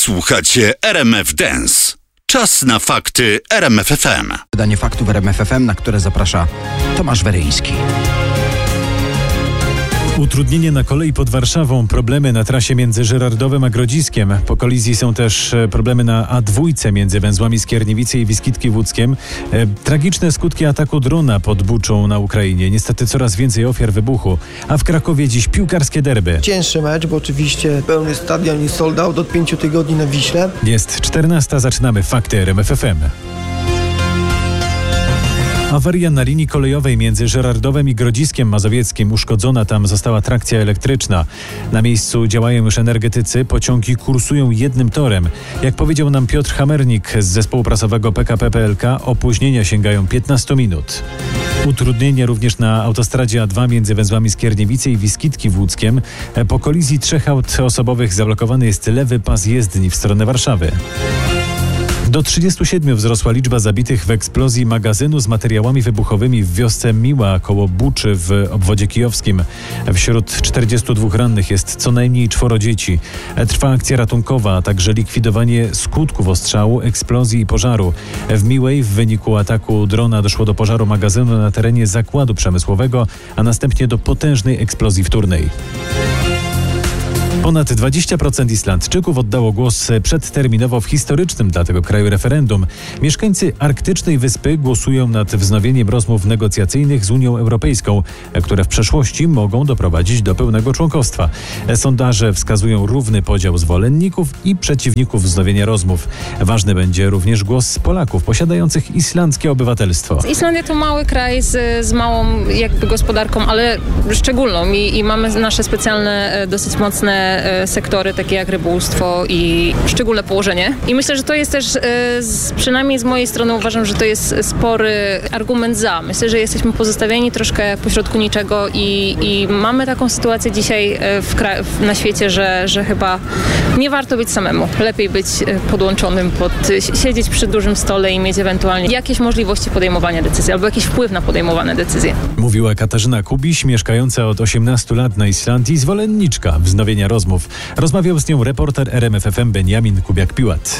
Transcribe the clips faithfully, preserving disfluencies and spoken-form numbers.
Słuchacie R M F Dance. Czas na fakty R M F F M. Wydanie faktów R M F F M, na które zaprasza Tomasz Weryński. Utrudnienie na kolei pod Warszawą, problemy na trasie między Żyrardowem a Grodziskiem. Po kolizji są też problemy na A dwa między węzłami Skierniewice i Wiskitki-Włódzkiem. E, tragiczne skutki ataku drona pod Buczą na Ukrainie. Niestety coraz więcej ofiar wybuchu. A w Krakowie dziś piłkarskie derby. Cięższy mecz, bo oczywiście pełny stadion i sold out od pięciu tygodni na Wiśle. Jest czternasta, zaczynamy fakty R M F F M. Awaria na linii kolejowej między Żyrardowem i Grodziskiem Mazowieckim. Uszkodzona tam została trakcja elektryczna. Na miejscu działają już energetycy. Pociągi kursują jednym torem. Jak powiedział nam Piotr Hamernik z zespołu prasowego P K P P L K, opóźnienia sięgają piętnaście minut. Utrudnienie również na autostradzie A dwa między węzłami Skierniewice i Wiskitki-Włódzkiem. Po kolizji trzech aut osobowych zablokowany jest lewy pas jezdni w stronę Warszawy. Do trzydziestu siedmiu wzrosła liczba zabitych w eksplozji magazynu z materiałami wybuchowymi w wiosce Miła koło Buczy w obwodzie kijowskim. Wśród czterdziestu dwóch rannych jest co najmniej czworo dzieci. Trwa akcja ratunkowa, a także likwidowanie skutków ostrzału, eksplozji i pożaru. W Miłej w wyniku ataku drona doszło do pożaru magazynu na terenie zakładu przemysłowego, a następnie do potężnej eksplozji wtórnej. Ponad dwadzieścia procent Islandczyków oddało głos przedterminowo w historycznym dla tego kraju referendum. Mieszkańcy arktycznej wyspy głosują nad wznowieniem rozmów negocjacyjnych z Unią Europejską, które w przeszłości mogą doprowadzić do pełnego członkostwa. Sondaże wskazują równy podział zwolenników i przeciwników wznowienia rozmów. Ważny będzie również głos Polaków posiadających islandzkie obywatelstwo. Islandia to mały kraj z, z małą jakby gospodarką, ale szczególną i, i mamy nasze specjalne, dosyć mocne sektory, takie jak rybołówstwo i szczególne położenie. I myślę, że to jest też, z, przynajmniej z mojej strony uważam, że to jest spory argument za. Myślę, że jesteśmy pozostawieni troszkę pośrodku niczego i, i mamy taką sytuację dzisiaj w kraju, na świecie, że, że chyba nie warto być samemu. Lepiej być podłączonym, pod, siedzieć przy dużym stole i mieć ewentualnie jakieś możliwości podejmowania decyzji albo jakiś wpływ na podejmowane decyzje. Mówiła Katarzyna Kubiś, mieszkająca od osiemnastu lat na Islandii, zwolenniczka wznowienia rozmów. Rozmawiał z nią reporter R M F F M Beniamin Kubiak-Piłat.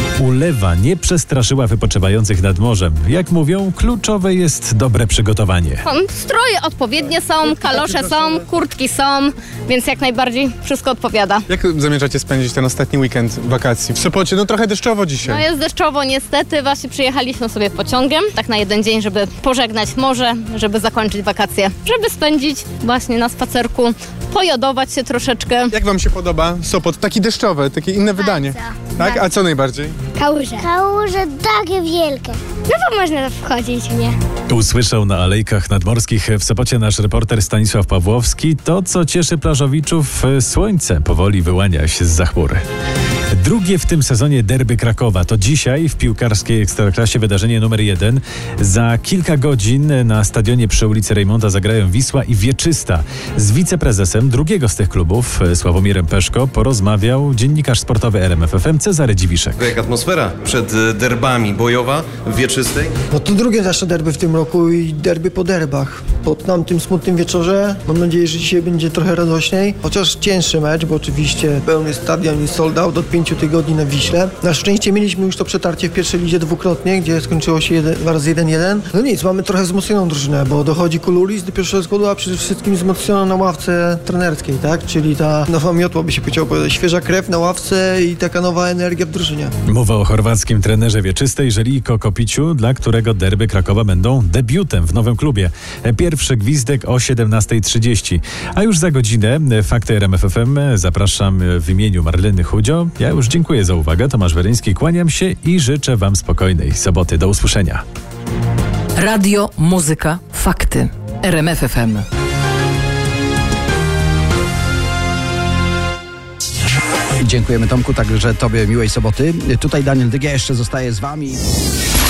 Ulewa nie przestraszyła wypoczywających nad morzem. Jak mówią, kluczowe jest dobre przygotowanie. Stroje odpowiednie są, kalosze są, kurtki są, więc jak najbardziej wszystko odpowiada. Jak zamierzacie spędzić ten ostatni weekend wakacji? W Sopocie, no trochę deszczowo dzisiaj. No jest deszczowo niestety, właśnie przyjechaliśmy sobie pociągiem, tak na jeden dzień, żeby pożegnać morze, żeby zakończyć wakacje, żeby spędzić właśnie na spacerku, pojodować się troszeczkę. Jak wam się podoba Sopot? Taki deszczowy, takie inne wydanie. Tak? A co najbardziej? Kałuże. Kałuże takie wielkie. No bo można wchodzić, nie? Usłyszał na alejkach nadmorskich w Sopocie nasz reporter Stanisław Pawłowski. To, co cieszy plażowiczów, słońce powoli wyłania się zza chmury. Drugie w tym sezonie derby Krakowa. To dzisiaj w piłkarskiej Ekstraklasie wydarzenie numer jeden. Za kilka godzin na stadionie przy ulicy Rejmonta zagrają Wisła i Wieczysta. Z wiceprezesem drugiego z tych klubów, Sławomirem Peszko, porozmawiał dziennikarz sportowy R M F F M Cezary Dziwiszek. Jak atmosfera przed derbami, bojowa w Wieczystej? No to drugie nasze derby w tym roku i derby po derbach. Po tamtym smutnym wieczorze mam nadzieję, że dzisiaj będzie trochę radośniej. Chociaż cięższy mecz, bo oczywiście pełny stadion i sold out od pięciu tygodni na Wiśle. Na szczęście mieliśmy już to przetarcie w pierwszej lidze dwukrotnie, gdzie skończyło się jeden, dwa razy jeden jeden. No nic, mamy trochę wzmocnioną drużynę, bo dochodzi Kululis do pierwszego składu, a przede wszystkim wzmocnioną na ławce trenerskiej, tak? Czyli ta nowa miotła, by się chciało powiedzieć, świeża krew na ławce i taka nowa energia w drużynie. Mowa o chorwackim trenerze Wieczystej Żeljko Kopiciu, dla którego derby Krakowa będą debiutem w nowym klubie. Pierwszy gwizdek o siedemnasta trzydzieści. A już za godzinę fakty R M F F M. Zapraszam w imieniu Marleny Chudzio. Ja już dziękuję za uwagę. Tomasz Weryński, kłaniam się i życzę wam spokojnej soboty. Do usłyszenia. Radio, muzyka, fakty. R M F F M. Dziękujemy Tomku, także tobie miłej soboty. Tutaj Daniel Dygia jeszcze zostaje z wami.